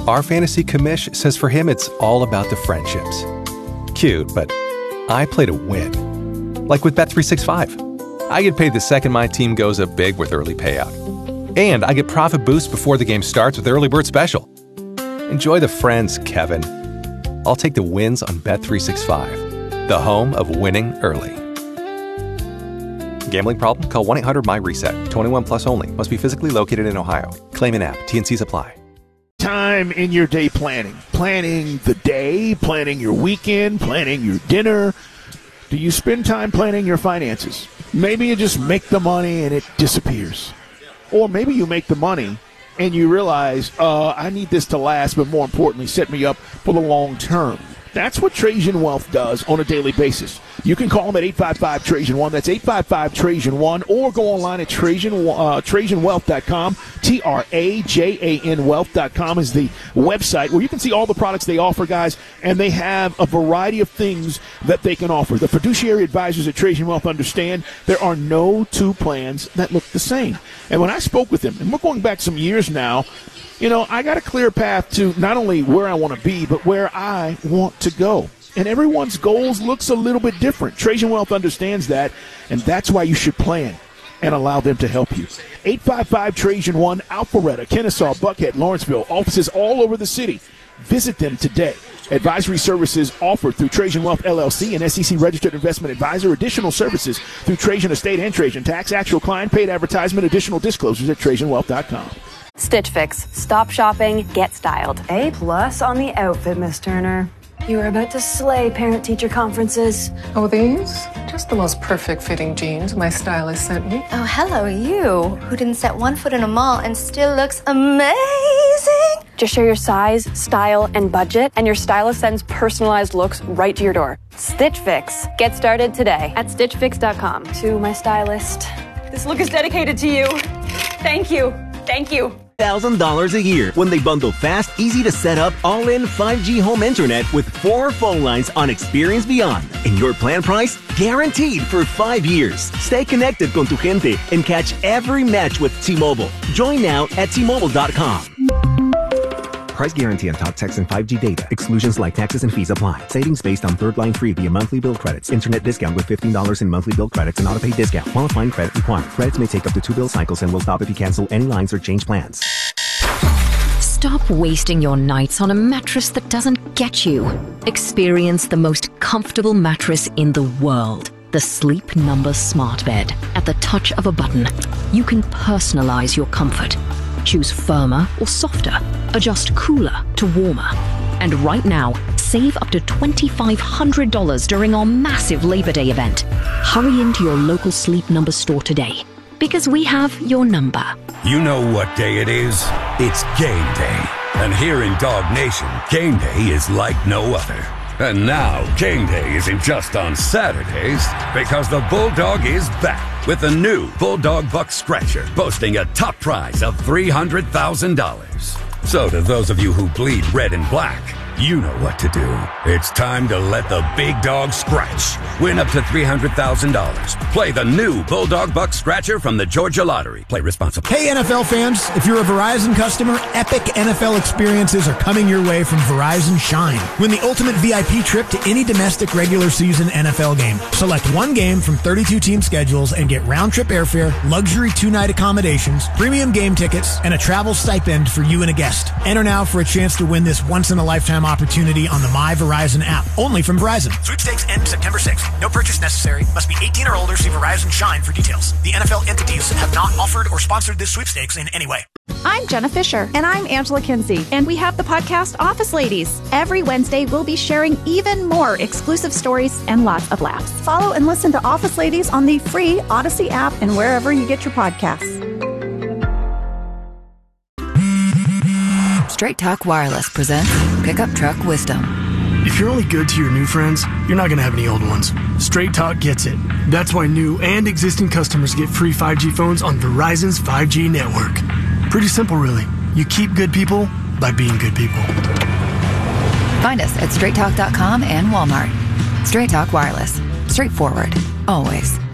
Our fantasy commish says for him it's all about the friendships. Cute, but I play to win. Like with Bet365. I get paid the second my team goes up big with early payout. And I get profit boost before the game starts with Early Bird Special. Enjoy the friends, Kevin. I'll take the wins on Bet365, the home of winning early. Gambling problem? Call 1-800-MY-RESET. 21 plus only. Must be physically located in Ohio. Claim an app. T&Cs apply. Time in your day planning. Planning the day, planning your weekend, planning your dinner. Do you spend time planning your finances? Maybe you just make the money and it disappears. Or maybe you make the money and you realize, I need this to last, but more importantly, set me up for the long term. That's what Trajan Wealth does on a daily basis. You can call them at 855-TRAJAN1. That's 855-TRAJAN1. Or go online at TrajanWealth.com. TRAJAN Wealth.com is the website where you can see all the products they offer, guys. And they have a variety of things that they can offer. The fiduciary advisors at Trajan Wealth understand there are no two plans that look the same. And when I spoke with them, and we're going back some years now, I got a clear path to not only where I want to be, but where I want to go. And everyone's goals looks a little bit different. Trajan Wealth understands that, and that's why you should plan and allow them to help you. 855-TRAJAN1, Alpharetta, Kennesaw, Buckhead, Lawrenceville, offices all over the city. Visit them today. Advisory services offered through Trajan Wealth LLC, an SEC-registered investment advisor. Additional services through Trajan Estate and Trajan Tax. Actual client paid advertisement. Additional disclosures at TrajanWealth.com. Stitch Fix. Stop shopping, get styled. A+ on the outfit, Miss Turner. You were about to slay parent-teacher conferences. Oh, these? Just the most perfect fitting jeans my stylist sent me. Oh, hello, you, who didn't set one foot in a mall and still looks amazing. Just share your size, style, and budget, and your stylist sends personalized looks right to your door. Stitch Fix. Get started today at StitchFix.com. To my stylist, this look is dedicated to you. Thank you. Thank you. $1,000 a year when they bundle fast, easy to set up, all-in 5G home internet with 4 phone lines on Experience Beyond. And your plan price? Guaranteed for 5 years. Stay connected con tu gente and catch every match with T-Mobile. Join now at T-Mobile.com. Price guarantee on top text and 5G data. Exclusions like taxes and fees apply. Savings based on third line free via monthly bill credits. Internet discount with $15 in monthly bill credits and auto-pay discount. Qualifying credit required. Credits may take up to 2 bill cycles and will stop if you cancel any lines or change plans. Stop wasting your nights on a mattress that doesn't get you. Experience the most comfortable mattress in the world. The Sleep Number Smart Bed. At the touch of a button, you can personalize your comfort. Choose firmer or softer. Adjust cooler to warmer. And right now, save up to $2,500 during our massive Labor Day event. Hurry into your local Sleep Number store today, because we have your number. You know what day it is? It's game day. And here in Dog Nation, game day is like no other. And now, game day isn't just on Saturdays, because the Bulldog is back with the new Bulldog Buck Scratcher, boasting a top prize of $300,000. So to those of you who bleed red and black, you know what to do. It's time to let the big dog scratch. Win up to $300,000. Play the new Bulldog Buck Scratcher from the Georgia Lottery. Play responsibly. Hey, NFL fans. If you're a Verizon customer, epic NFL experiences are coming your way from Verizon Shine. Win the ultimate VIP trip to any domestic regular season NFL game. Select one game from 32 team schedules and get round-trip airfare, luxury 2-night accommodations, premium game tickets, and a travel stipend for you and a guest. Enter now for a chance to win this once-in-a-lifetime opportunity on the My Verizon app, only from Verizon. Sweepstakes end September 6th. No purchase necessary. Must be 18 or older. See Verizon Shine for details. The NFL entities have not offered or sponsored this sweepstakes in any way. I'm Jenna Fisher. And I'm Angela Kinsey. And we have the podcast Office Ladies. Every Wednesday, we'll be sharing even more exclusive stories and lots of laughs. Follow and listen to Office Ladies on the free Odyssey app and wherever you get your podcasts. Straight Talk Wireless presents Pickup Truck Wisdom. If you're only good to your new friends, you're not going to have any old ones. Straight Talk gets it. That's why new and existing customers get free 5G phones on Verizon's 5G network. Pretty simple, really. You keep good people by being good people. Find us at straighttalk.com and Walmart. Straight Talk Wireless. Straightforward. Always.